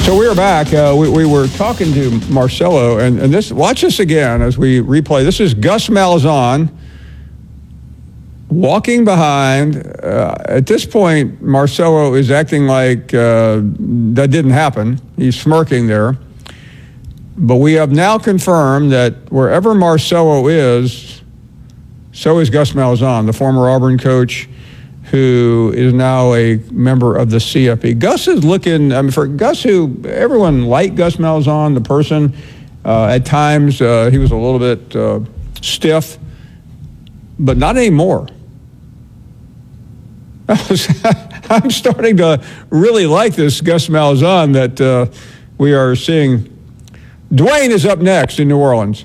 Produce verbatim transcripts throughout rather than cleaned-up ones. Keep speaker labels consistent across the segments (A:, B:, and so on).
A: So we are back. Uh, we, we were talking to Marcelo, and, and this. Watch this again as we replay. This is Gus Malzahn walking behind. Uh, at this point, Marcelo is acting like uh, that didn't happen. He's smirking there. But we have now confirmed that wherever Marcelo is, so is Gus Malzahn, the former Auburn coach, who is now a member of the C F P. Gus is looking, I mean, for Gus, who everyone liked Gus Malzahn, the person, uh, at times uh, he was a little bit uh, stiff, but not anymore. I'm starting to really like this Gus Malzahn that uh, we are seeing. Dwayne is up next in New Orleans.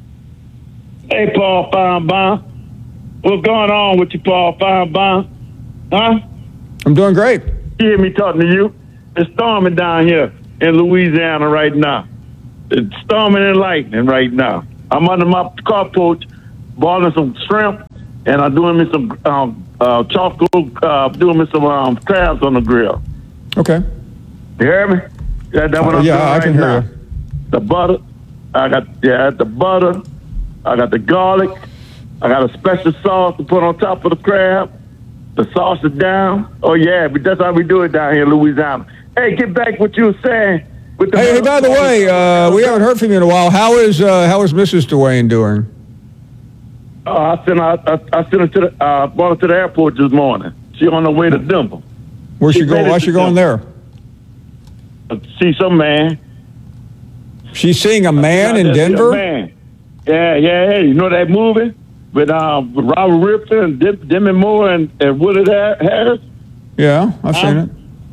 B: Hey, Paul Finebaum. What's going on with you, Paul Finebaum? Huh?
A: I'm doing great.
B: You hear me talking to you? It's storming down here in Louisiana right now. It's storming and lightning right now. I'm under my carport, boiling some shrimp, and I'm doing me some um, uh, chocolate, uh, doing me some um, crabs on the grill.
A: Okay.
B: You hear me? That, that what
A: uh,
B: I'm
A: yeah,
B: doing
A: I
B: right
A: can hear
B: now.
A: you.
B: The butter, I got yeah, the butter, I got the garlic, I got a special sauce to put on top of the crab. The sauce is down. Oh yeah, but that's how we do it down here in Louisiana. Hey, get back what you were saying. With the
A: hey, hey, by the way, uh, we haven't heard from you in a while. How is uh, how is Missus Dwayne doing?
B: Uh, I sent her, I, I sent her to the, uh, brought her to the airport this morning. She on her way to Denver.
A: Where's she, she going? Why's she going there?
B: See some man.
A: She's seeing a man in Denver?
B: Man. Yeah, yeah, yeah. You know that movie with, um, with Robert Ripton and Dem- Demi Moore and, and Woodard Harris?
A: Yeah, I've
B: uh,
A: seen it.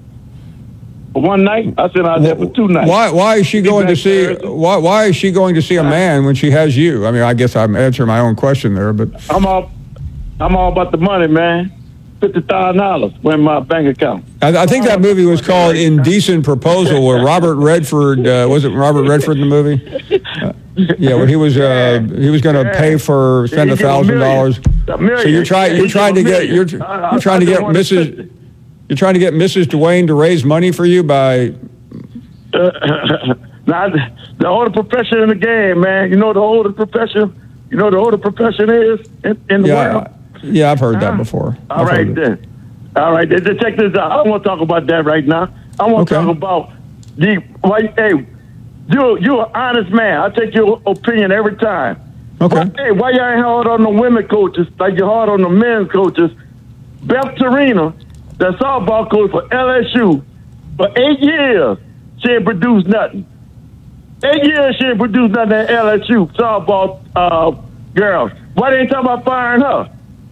B: For one night, I said I was there for two nights.
A: Why? Why is she going to see? Why? Why is she going to see a man when she has you? I mean, I guess I'm answering my own question there, but
B: I'm all, I'm all about the money, man. Fifty thousand dollars in my bank account.
A: I, I think that movie was called Indecent Proposal, where Robert Redford uh, was it Robert Redford in the movie? Uh, yeah, where he was uh, he was going to
B: yeah.
A: pay for spend a thousand dollars. So you're trying you're trying to get you're you're trying to get Missus You're trying to get Missus Dwayne to raise money for you by.
B: Uh, now, the older profession in the game, man. You know the older profession. You know the older profession is in, in the
A: yeah,
B: world.
A: Yeah, I've heard that before.
B: All
A: I've
B: right then. All right, then. Check this out. I don't want to talk about that right now. I want to
A: okay.
B: talk about the. Why? Hey, you you're an honest man. I take your opinion every time.
A: Okay.
B: Why, hey, why you ain't hard on the women coaches like you're hard on the men's coaches? Beth Torina, the softball coach for L S U, for eight years, she ain't produced nothing. Eight years she ain't produced nothing at L S U softball uh, girls. Why they ain't talking about firing her?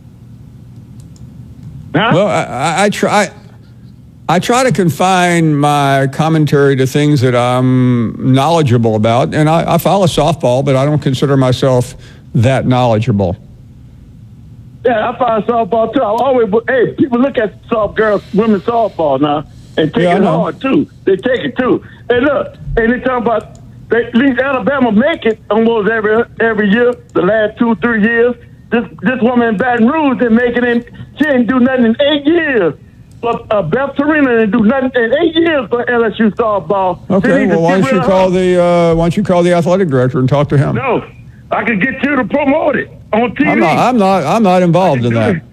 B: Huh?
A: Well, I, I, I try. I try to confine my commentary to things that I'm knowledgeable about, and I, I follow softball, but I don't consider myself that knowledgeable.
B: Yeah, I follow softball too. I always, hey, people look at soft girls, women's softball now, and take
A: yeah,
B: it hard too. They take it too. Hey, look, and they talk about they, at least Alabama make it almost every every year. The last two, three years, this this woman in Baton Rouge didn't make it in. She didn't do nothing in eight years. But uh, Beth Torina didn't do nothing in eight years for L S U softball.
A: Okay, well, why don't you call the uh, why don't you call the athletic director and talk to him?
B: No, I could get you to promote it on T V.
A: I'm not. I'm not. I'm not involved in that.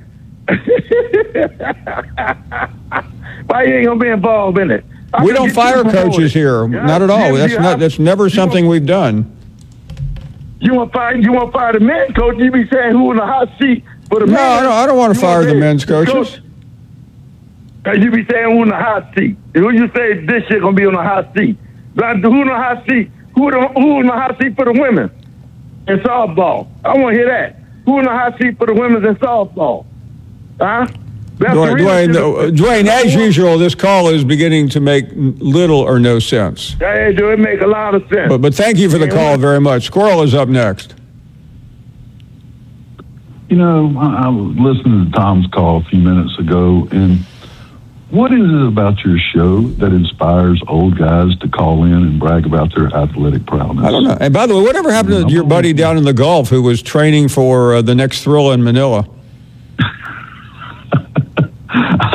B: Why you ain't gonna be involved in it? I
A: we don't fire coaches here. Yeah, not at all. That's not. That's never something we've done.
B: You want fire? You want fire the men's coach? You be saying who in the hot seat for the
A: no,
B: men?
A: I don't. I don't want to fire the men's coaches.
B: Coach, you be saying who in the hot seat? Who you say this shit gonna be on the hot seat? But who in the hot seat? Who the, who in the hot seat for the women in softball? I want to hear that. Who in the hot seat for the women in softball? Huh?
A: Dwayne, Dwayne, uh, Dwayne, as usual, this call is beginning to make little or no sense.
B: Yeah, do it make a lot of sense.
A: But, but thank you for the call very much. Squirrel is up next.
C: You know, I, I was listening to Tom's call a few minutes ago, and what is it about your show that inspires old guys to call in and brag about their athletic prowess?
A: I don't know. And by the way, whatever happened to your buddy down in the Gulf who was training for uh, the next thrill in Manila?
C: I told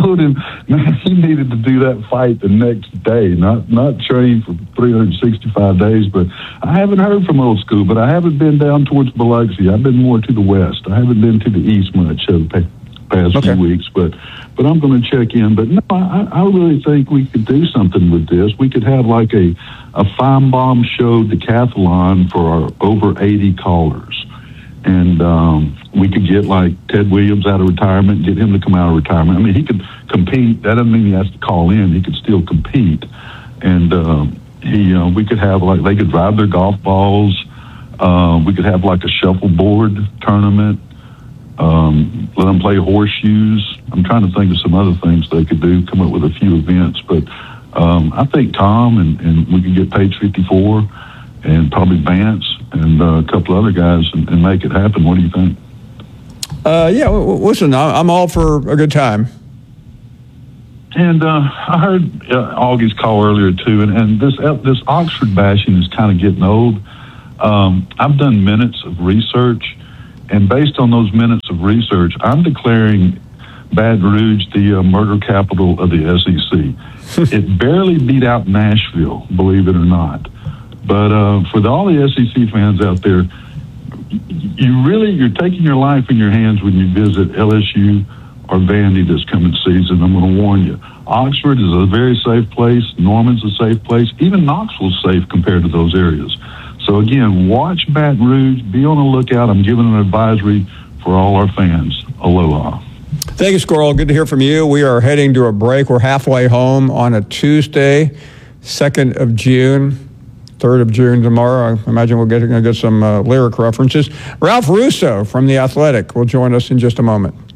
C: told him, man, he needed to do that fight the next day, not not train for three hundred sixty-five days. But I haven't heard from Old School, but I haven't been down towards Biloxi. I've been more to the west. I haven't been to the east much over the past
A: Okay.
C: few weeks, but but I'm going to check in. But no, I, I really think we could do something with this. We could have like a, a Feinbaum show decathlon for our over eighty callers. And um, we could get like Ted Williams out of retirement, get him to come out of retirement. I mean, he could compete. That doesn't mean he has to call in. He could still compete. And um, he, uh, we could have like, they could drive their golf balls. Uh, we could have like a shuffleboard tournament. Um, let them play horseshoes. I'm trying to think of some other things they could do, come up with a few events. But um, I think Tom and, and we could get Page fifty-four and probably Vance and uh, a couple other guys and, and make it happen. What do you think?
A: Uh, yeah, w- w- listen, I- I'm all for a good time.
C: And uh, I heard uh, Augie's call earlier too, and, and this uh, this Oxford bashing is kind of getting old. Um, I've done minutes of research, and based on those minutes of research, I'm declaring Baton Rouge the uh, murder capital of the S E C. It barely beat out Nashville, believe it or not. But uh, for the, all the S E C fans out there, you really, you're taking your life in your hands when you visit L S U or Vandy this coming season. I'm going to warn you. Oxford is a very safe place. Norman's a safe place. Even Knoxville's safe compared to those areas. So again, watch Baton Rouge. Be on the lookout. I'm giving an advisory for all our fans. Aloha.
A: Thank you, Squirrel. Good to hear from you. We are heading to a break. We're halfway home on a Tuesday, second of June. third of June tomorrow. I imagine we'll get, get some uh, lyric references. Ralph Russo from The Athletic will join us in just a moment.